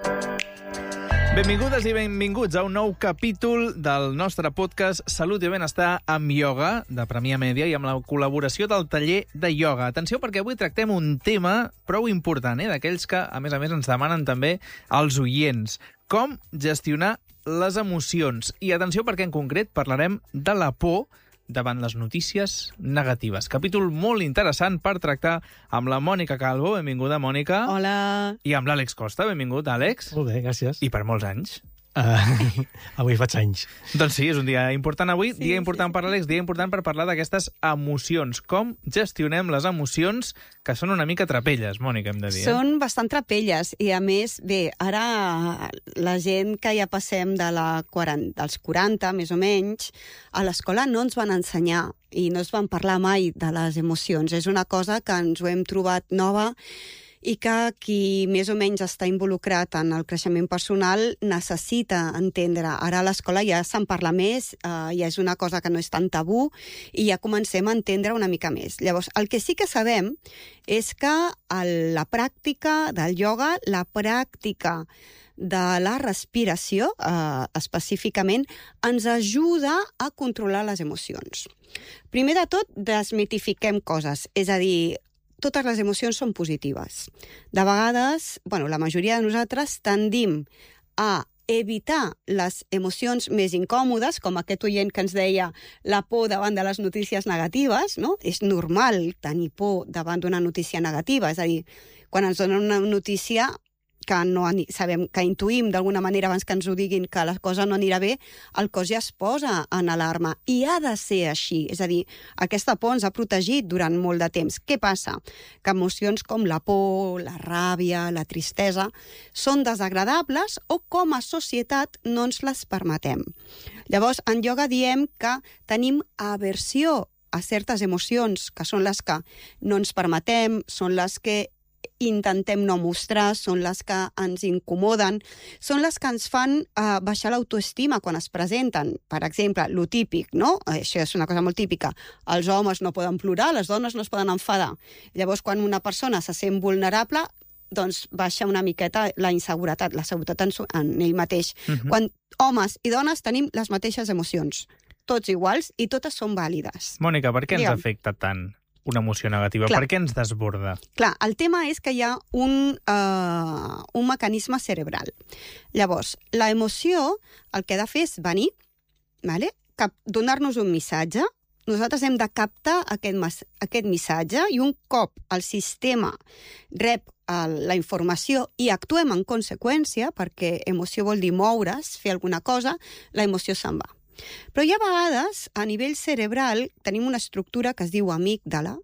Benvingudes i benvinguts a un nou capítol del nostre podcast Salut i Benestar amb ioga, de Premià Mèdia, i amb la col·laboració del taller de ioga. Atenció, perquè avui tractem un tema prou important, d'aquells que, a més, ens demanen també els oients. Com gestionar les emocions. I atenció, perquè en concret parlarem de la por davant les notícies negatives. Capítol molt interessant per tractar amb la Mònica Calvo. Benvinguda, Mònica. Hola. I amb l'Àlex Costa. Benvingut, Àlex. Molt bé, gràcies. I per molts anys. Avui faig anys. Doncs sí, és un dia important avui, Sí, dia important per l'Àlex, dia important per parlar d'aquestes emocions. Com gestionem les emocions que són una mica trapelles, Mònica, hem de dir. Són bastant trapelles i, a més, bé, ara la gent que ja passem dels 40, més o menys, a l'escola no ens van ensenyar i no es van parlar mai de les emocions. És una cosa que ens ho hem trobat nova i que qui més o menys està involucrat en el creixement personal necessita entendre. Ara a l'escola ja se'n parla més, ja és una cosa que no és tan tabú i ja comencem a entendre una mica més. Llavors, el que sí que sabem és que la pràctica del ioga, la pràctica de la respiració, específicament, ens ajuda a controlar les emocions. Primer de tot, desmitifiquem coses, és a dir, totes les emocions són positives. De vegades, la majoria de nosaltres tendim a evitar les emocions més incòmodes, com aquest oient que ens deia la por davant de les notícies negatives, no? És normal tenir por davant d'una notícia negativa, és a dir, quan ens donen una notícia que no sabem, que intuïm d'alguna manera abans que ens ho diguin que la cosa no anirà bé, el cos ja es posa en alarma. I ha de ser així. És a dir, aquesta por ens ha protegit durant molt de temps. Què passa? Que emocions com la por, la ràbia, la tristesa, són desagradables o com a societat no ens les permetem. Llavors, en ioga diem que tenim aversió a certes emocions, que són les que no ens permetem, són les que intentem no mostrar, són les que ens incomoden, són les que ens fan baixar l'autoestima quan es presenten. Per exemple, lo típic, no? Això és una cosa molt típica. Els homes no poden plorar, les dones no es poden enfadar. Llavors, quan una persona se sent vulnerable, doncs baixa una miqueta la inseguretat, la seguretat en ell mateix. Quan homes i dones tenim les mateixes emocions, tots iguals i totes són vàlides. Mònica, per què ens afecta tant una emoció negativa? Clar. Per què ens desborda? Clar, el tema és que hi ha un mecanisme cerebral. Llavors, la emoció el que ha de fer és venir, donar-nos un missatge. Nosaltres hem de captar aquest missatge i un cop el sistema rep la informació i actuem en conseqüència, perquè emoció vol dir moure's, fer alguna cosa, la emoció se'n va. Però hi ha vegades, a nivell cerebral, tenim una estructura que es diu amígdala,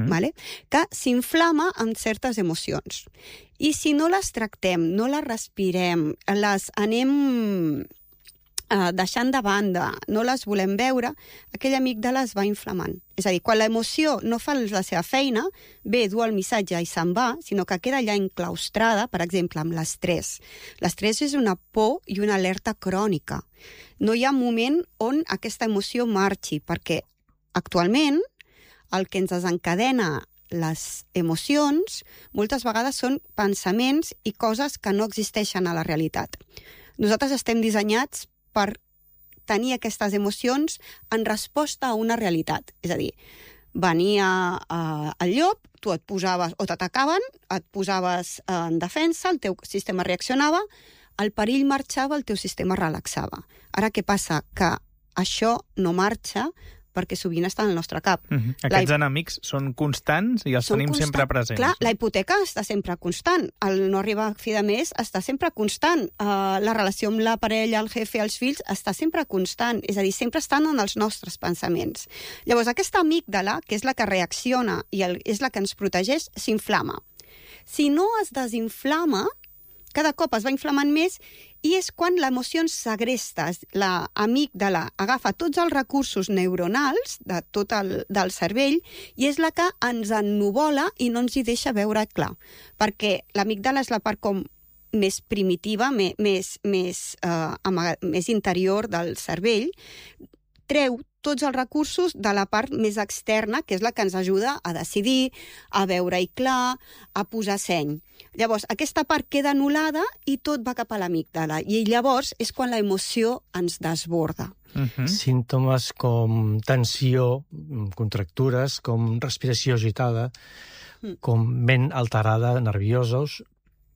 que s'inflama amb certes emocions. I si no les tractem, no les respirem, les anem deixant de banda, no les volem veure, aquella amígdala es va inflamant. És a dir, quan l'emoció no fa la seva feina, ve, du el missatge i se'n va, sinó que queda allà enclaustrada, per exemple, amb l'estrès. L'estrès és una por i una alerta crònica. No hi ha moment on aquesta emoció marxi, perquè actualment el que ens desencadena les emocions moltes vegades són pensaments i coses que no existeixen a la realitat. Nosaltres estem dissenyats per tenir aquestes emocions en resposta a una realitat. És a dir, venia el llop, tu et posaves, o t'atacaven, et posaves en defensa, el teu sistema reaccionava, el perill marxava, el teu sistema relaxava. Ara què passa? Que això no marxa perquè sovint està en el nostre cap. Aquests enemics són constants i els tenim sempre presents. Clar, la hipoteca està sempre constant. El no arribar a fi de mes està sempre constant. La relació amb la parella, el jefe, els fills, està sempre constant. És a dir, sempre estan en els nostres pensaments. Llavors, aquesta amígdala, que és la que reacciona i és la que ens protegeix, s'inflama. Si no es desinflama, cada cop es va inflamant més i és quan l'emoció ens segresta. La amígdala agafa tots els recursos neuronals de tot del cervell i és la que ens ennuvola i no ens hi deixa veure clar. Perquè l'amígdala és la part com més primitiva, més interior del cervell, treu tots els recursos de la part més externa, que és la que ens ajuda a decidir, a veure-hi clar, a posar seny. Llavors, aquesta part queda anul·lada i tot va cap a l'amígdala. I llavors és quan l'emoció ens desborda. Símptomes com tensió, contractures, com respiració agitada, com ment alterada, nerviosos,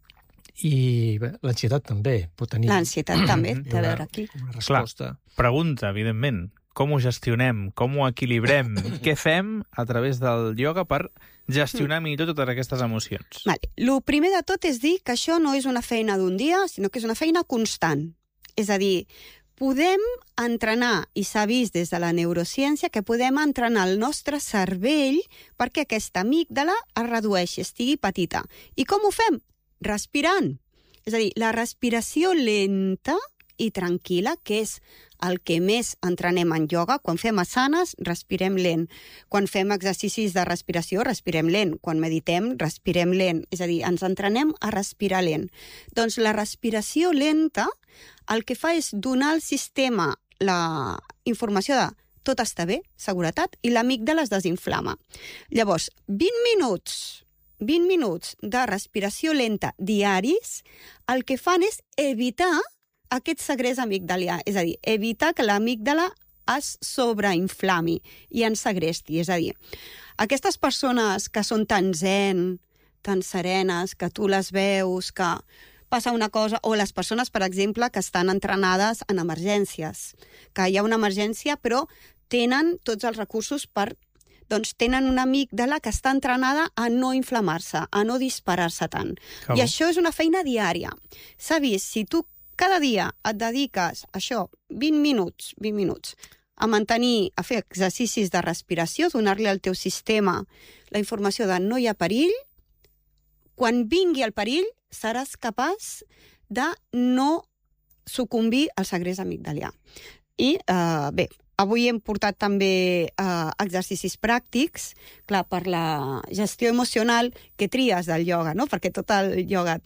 i l'ansietat també pot tenir... L'ansietat també, té a veure aquí. Una resposta. Pregunta, evidentment, com ho gestionem, com ho equilibrem, què fem a través del ioga per gestionar millor totes aquestes emocions? Vale. Lo primer de tot és dir que això no és una feina d'un dia, sinó que és una feina constant. És a dir, podem entrenar, i s'ha vist des de la neurociència, que podem entrenar el nostre cervell perquè aquesta amígdala es redueixi, estigui petita. I com ho fem? Respirant. És a dir, la respiració lenta i tranquil·la, que és el que més entrenem en ioga. Quan fem asanes, respirem lent. Quan fem exercicis de respiració, respirem lent. Quan meditem, respirem lent. És a dir, ens entrenem a respirar lent. Doncs la respiració lenta el que fa és donar al sistema la informació de tot està bé, seguretat, i l'amígdala es desinflama. Llavors, 20 minuts de respiració lenta diaris, el que fan és evitar aquest segrest amigdalià, és a dir, evitar que l'amígdala es sobreinflami i ens segresti. És a dir, aquestes persones que són tan zen, tan serenes, que tu les veus, que passa una cosa, o les persones, per exemple, que estan entrenades en emergències, que hi ha una emergència però tenen tots els recursos per... Doncs tenen una amígdala que està entrenada a no inflamar-se, a no disparar-se tant. I això és una feina diària. S'ha vist, si tu cada dia et dediques a això 20 minuts, a mantenir, a fer exercicis de respiració, donar-li al teu sistema la informació de no hi ha perill, quan vingui el perill seràs capaç de no sucumbir al segrest amigdalià. I, bé, avui hem portat també exercicis pràctics, clar, per la gestió emocional que tries del ioga, no? Perquè tot el ioga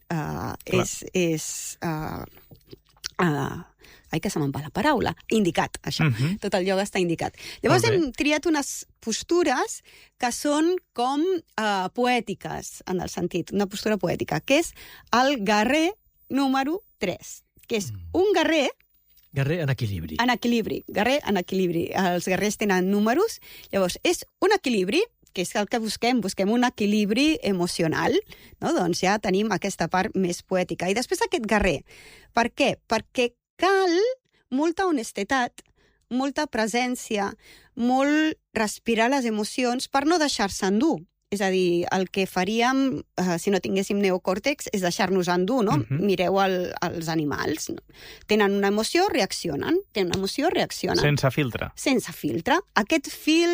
ai, que se me'n va la paraula. Indicat, això. Tot el ioga està indicat. Llavors hem triat unes postures que són com poètiques, en el sentit, una postura poètica, que és el guerrer número 3, que és un guerrer... Guerrer en equilibri. En equilibri. Guerrer en equilibri. Els guerrers tenen números. Llavors, és un equilibri, que és el que busquem. Busquem un equilibri emocional, no? Doncs ja tenim aquesta part més poètica. I després aquest guerrer. Per què? Perquè cal molta honestedat, molta presència, molt respirar les emocions per no deixar-se endur. És a dir, el que faríem si no tinguéssim neocòrtex és deixar-nos endur, no? Mireu els animals. Tenen una emoció, reaccionen. Tenen una emoció, reaccionen. Sense filtre. Sense filtre. Aquest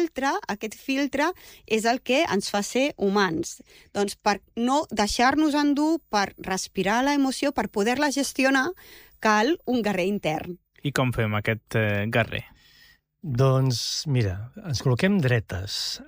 filtre és el que ens fa ser humans. Doncs per no deixar-nos endur, per respirar l'emoció, per poder-la gestionar, cal un guerrer intern. I com fem aquest guerrer? Doncs, mira, ens col·loquem dretes,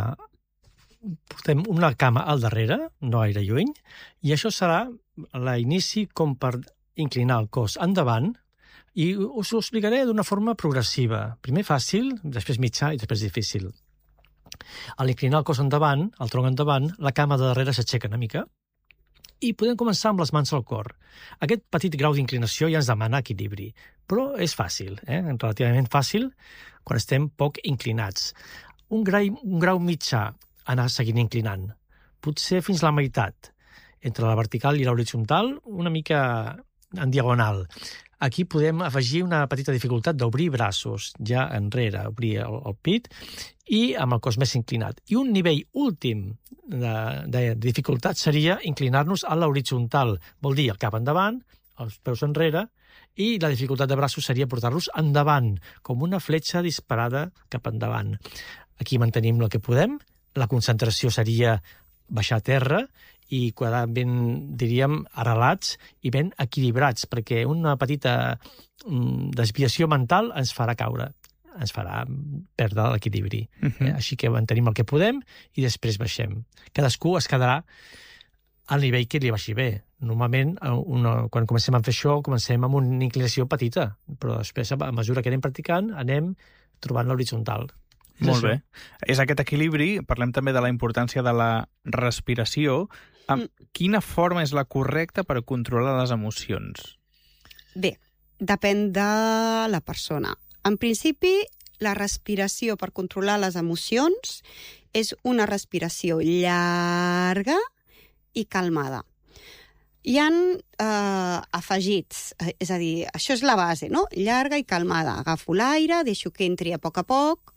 portem una cama al darrere, no gaire lluny, i això serà l'inici com per inclinar el cos endavant, i us ho explicaré d'una forma progressiva. Primer fàcil, després mitjà i després difícil. A l'inclinar el cos endavant, el tronc endavant, la cama de darrere s'aixeca una mica, i podem començar amb les mans al cor. Aquest petit grau d'inclinació ja ens demana equilibri, però és fàcil, relativament fàcil, quan estem poc inclinats. Un grau mitjà, anar seguint inclinant. Potser fins la meitat. Entre la vertical i l'horitzontal, una mica en diagonal. Aquí podem afegir una petita dificultat d'obrir braços, ja enrere, obrir el pit, i amb el cos més inclinat. I un nivell últim de dificultat seria inclinar-nos a l'horitzontal. Vol dir el cap endavant, els peus enrere, i la dificultat de braços seria portar-los endavant, com una fletxa disparada cap endavant. Aquí mantenim el que podem. La concentració seria baixar a terra i quedar ben, diríem, arrelats i ben equilibrats, perquè una petita desviació mental ens farà caure, ens farà perdre l'equilibri. Així que mantenim el que podem i després baixem. Cadascú es quedarà al nivell que li baixi bé. Normalment, quan comencem a fer això, comencem amb una inclinació petita, però després, a mesura que anem practicant, anem trobant l'horitzontal. Molt bé. És aquest equilibri, parlem també de la importància de la respiració. Quina forma és la correcta per controlar les emocions? Bé, depèn de la persona. En principi, la respiració per controlar les emocions és una respiració llarga i calmada. Hi ha afegits, és a dir, això és la base, no? Llarga i calmada. Agafo l'aire, deixo que entri a poc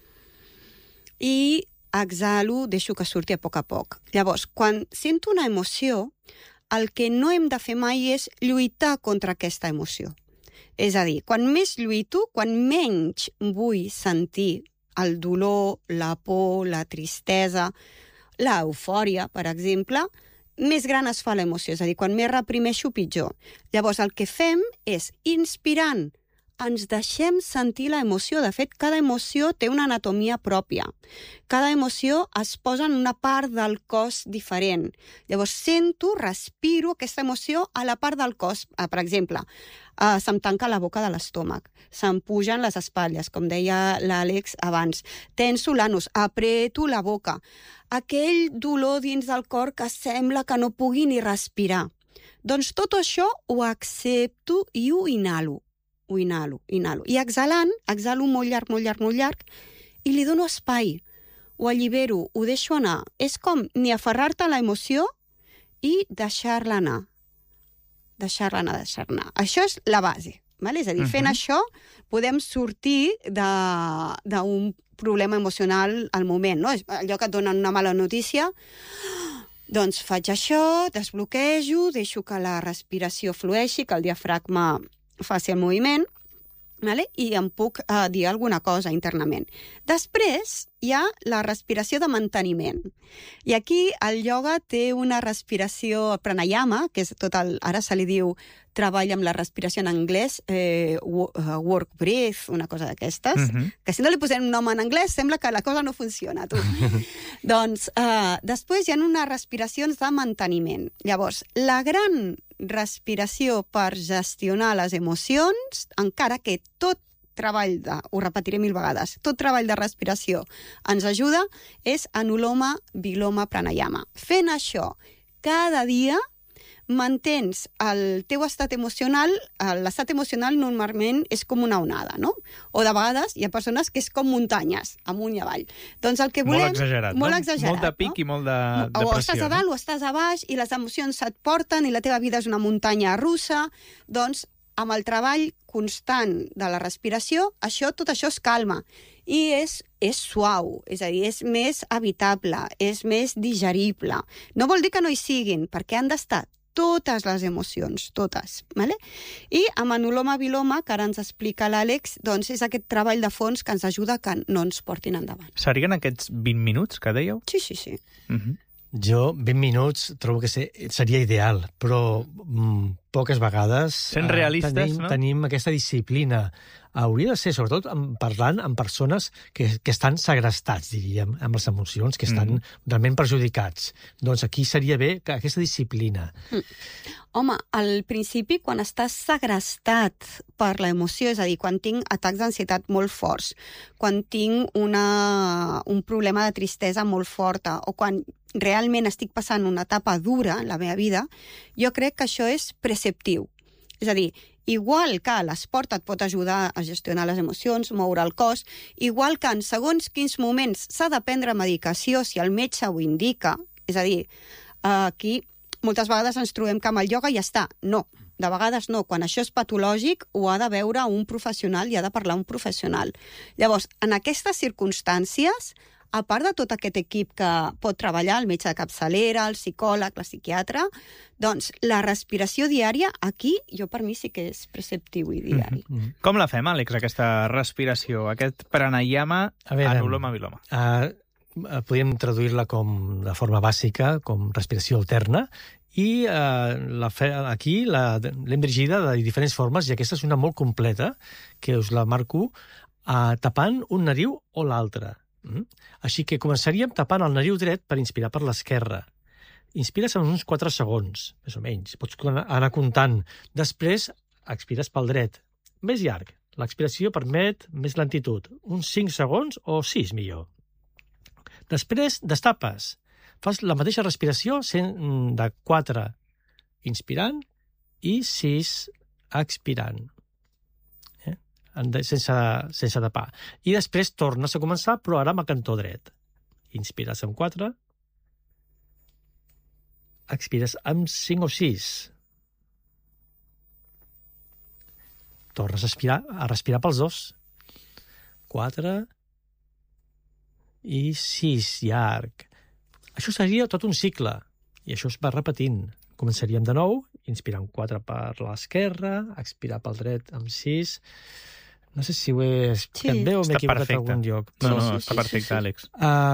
i exhalo, deixo que surti a poc. Llavors, quan sento una emoció, el que no hem de fer mai és lluitar contra aquesta emoció. És a dir, quan més lluito, quan menys vull sentir el dolor, la por, la tristesa, l'eufòria, per exemple, més gran es fa l'emoció. És a dir, quan més reprimeixo, pitjor. Llavors, el que fem és, inspirant, ens deixem sentir l'emoció. De fet, cada emoció té una anatomia pròpia. Cada emoció es posa en una part del cos diferent. Llavors, sento, respiro aquesta emoció a la part del cos. Per exemple, se'm tanca la boca de l'estómac, se'm pugen les espatlles, com deia l'Àlex abans, tenso l'anus, apreto la boca, aquell dolor dins del cor que sembla que no pugui ni respirar. Doncs tot això ho accepto i ho inhalo. Ho inhalo. I exhalant, exhalo molt llarg, i li dono espai. Ho allibero, ho deixo anar. És com ni aferrar-te a l'emoció i deixar-la anar. Deixar-la anar. Això és la base. Val? És a dir, fent això podem sortir d'un problema emocional al moment. No? Allò que et donen una mala notícia, doncs faig això, desbloquejo, deixo que la respiració flueixi, que el diafragma faci el moviment, vale? I em puc dir alguna cosa internament. Després hi ha la respiració de manteniment. I aquí el ioga té una respiració pranayama, que és ara se li diu treball amb la respiració en anglès, work breath, una cosa d'aquestes, que si no li posem un nom en anglès sembla que la cosa no funciona, tu. Doncs després hi ha unes respiracions de manteniment. Llavors, la gran respiració per gestionar les emocions, encara que tot treball ho repetiré 1000 vegades, tot treball de respiració ens ajuda, és Anuloma Viloma Pranayama. Fent això cada dia, mantens el teu estat emocional, l'estat emocional normalment és com una onada, no? O de vegades hi ha persones que és com muntanyes, amunt i avall. Doncs el que volem... Molt exagerat, no? Molt de pic i molt de pressió. O estàs a dalt o estàs a baix i les emocions se't porten i la teva vida és una muntanya russa, doncs amb el treball constant de la respiració, tot això es calma i és suau, és a dir, és més habitable, és més digerible. No vol dir que no hi siguin, perquè han d'estar totes les emocions, totes. Vale? I amb Anuloma Viloma, que ara ens explica l'Àlex, doncs és aquest treball de fons que ens ajuda que no ens portin endavant. Serien aquests 20 minuts que dèieu? Sí. Jo, 20 minuts, trobo que seria ideal, però poques vegades tenim aquesta disciplina. Hauria de ser, sobretot, parlant amb persones que estan segrestats, diríem, amb les emocions, que estan realment perjudicats. Doncs aquí seria bé que aquesta disciplina. Home, al principi, quan estàs segrestat per l'emoció, és a dir, quan tinc atacs d'ansietat molt forts, quan tinc un problema de tristesa molt forta, o quan realment estic passant una etapa dura en la meva vida, jo crec que això és preceptiu. És a dir, igual que l'esport et pot ajudar a gestionar les emocions, moure el cos, igual que en segons quins moments s'ha de prendre medicació si el metge ho indica, és a dir, aquí moltes vegades ens trobem que amb el ioga ja està. No, de vegades no. Quan això és patològic, ho ha de veure un professional i ha de parlar un professional. Llavors, en aquestes circumstàncies, a part de tot aquest equip que pot treballar, el metge de capçalera, el psicòleg, la psiquiatra, doncs la respiració diària, aquí, per mi sí que és preceptiu i diari. Com la fem, Àlex, aquesta respiració, aquest pranayama Anuloma Viloma? Podríem traduir-la com de forma bàsica, com respiració alterna, i aquí l'hem dirigida de diferents formes, i aquesta és una molt completa, que us la marco tapant un nariu o l'altre. Així que començaríem tapant el nariu dret per inspirar per l'esquerra. Inspires en uns 4 segons, més o menys. Pots anar comptant. Després expires pel dret. Més llarg. L'expiració permet més lentitud, uns 5 segons o 6, millor. Després, destapes. Fas la mateixa respiració de 4 inspirant i 6 expirant, sense tapar. I després tornes a començar, però ara amb el cantó dret. Inspires amb 4, expires amb 5 o 6. Tornes a respirar pels dos. 4 i 6, llarg. Això seria tot un cicle, i això es va repetint. Començaríem de nou, inspirant 4 per l'esquerra, expirar pel dret amb 6. No sé si ho he explicat bé o m'he equivocat en algun lloc. No, està perfecte, Àlex.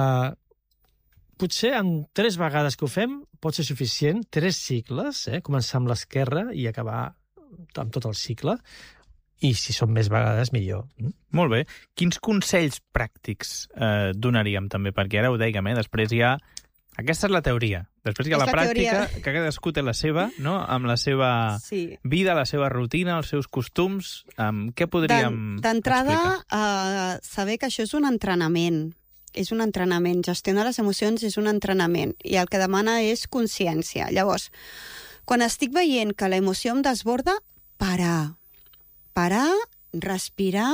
Potser amb 3 vegades que ho fem pot ser suficient, 3 cicles, començar amb l'esquerra i acabar amb tot el cicle, i si són més vegades, millor. Molt bé. Quins consells pràctics donaríem també? Perquè ara ho dèiem, després hi ha... Aquesta és la teoria. Després hi ha la pràctica, que cadascú té la seva, no? Amb la seva vida, la seva rutina, els seus costums. Què podríem explicar? D'entrada, saber que això és un entrenament. És un entrenament. Gestionar les emocions és un entrenament. I el que demana és consciència. Llavors, quan estic veient que l'emoció em desborda, parar, respirar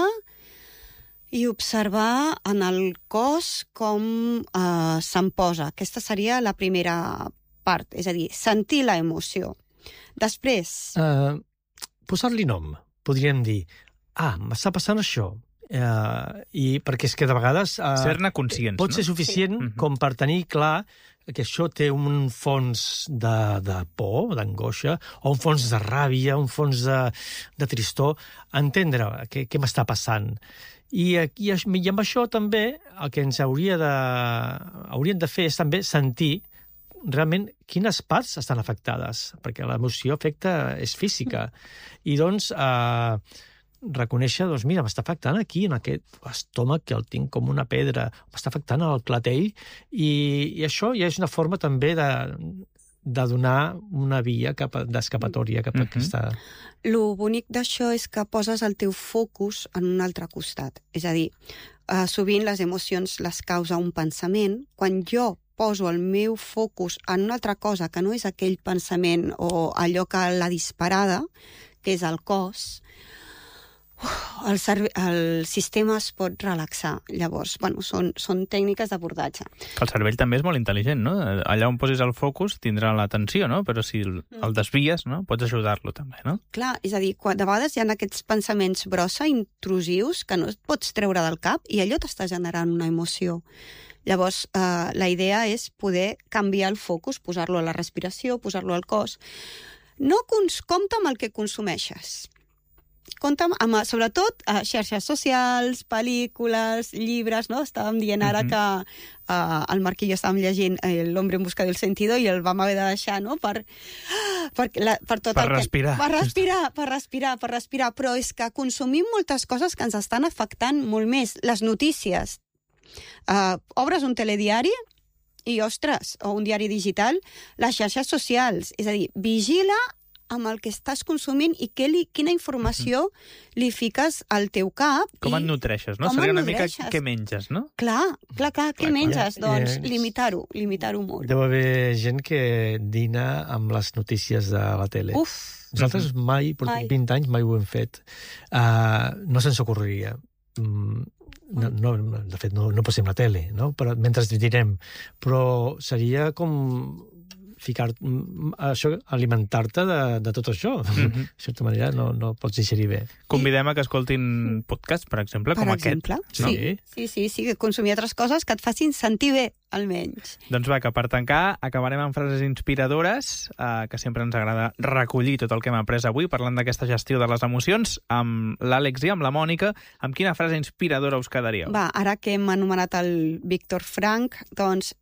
i observar en el cos com se'm posa. Aquesta seria la primera part, és a dir, sentir la emoció. Després... Posar-li nom, podríem dir. M'està passant això. I perquè és que de vegades... Ser-ne conscients, pot ser suficient com per tenir clar que això té un fons de por, d'angoixa, o un fons de ràbia, un fons de tristor, entendre què m'està passant. I amb això també el que ens hauríem de fer és també sentir realment quines parts estan afectades, perquè l'emoció és física. I doncs reconèixer, mira, m'està afectant aquí, en aquest estómac, que el tinc com una pedra, m'està afectant el clatell, i això ja és una forma també de donar una via d'escapatòria cap a aquesta... Lo bonic d'això és que poses el teu focus en un altre costat. És a dir, sovint les emocions les causa un pensament. Quan jo poso el meu focus en una altra cosa que no és aquell pensament o allò que l'ha disparada, que és el cos, el sistema es pot relaxar. Llavors, són tècniques d'abordatge. El cervell també és molt intel·ligent, no? Allà on posis el focus tindrà l'atenció, no? Però si el desvies, no? Pots ajudar-lo també, no? Clar, és a dir, de vegades hi ha aquests pensaments brossa, intrusius, que no et pots treure del cap i allò t'està generant una emoció. Llavors, la idea és poder canviar el focus, posar-lo a la respiració, posar-lo al cos. Compta amb el que consumeixes. Compte amb, sobretot, xarxes socials, pel·lícules, llibres, no? Estàvem dient ara que el Marc i jo estàvem llegint L'hombre en busca del sentido i el vam haver de deixar, no? Per respirar. Per respirar. Però és que consumim moltes coses que ens estan afectant molt més. Les notícies. Obres un telediari i, ostres, o un diari digital, les xarxes socials. És a dir, vigila amb el que estàs consumint i quina informació li fiques al teu cap. Com et nutreixes, no? Seria una mica què menges, no? Clar, què menges? Doncs limitar-ho molt. Deu haver gent que dina amb les notícies de la tele. Nosaltres mai, per 20 anys, mai ho hem fet. No se'ns ocorreria. De fet, no posem la tele, no? Mentre direm. Però seria com alimentar-te de tot això. De certa manera no pots digerir bé. Convidem a que escoltin podcasts, per exemple, com aquest. Sí, consumir altres coses que et facin sentir bé, almenys. Doncs va, que per tancar acabarem amb frases inspiradores, que sempre ens agrada recollir tot el que hem après avui, parlant d'aquesta gestió de les emocions, amb l'Àlex i amb la Mònica. Amb quina frase inspiradora us quedaríeu? Va, ara que hem anomenat el Víctor Frank, doncs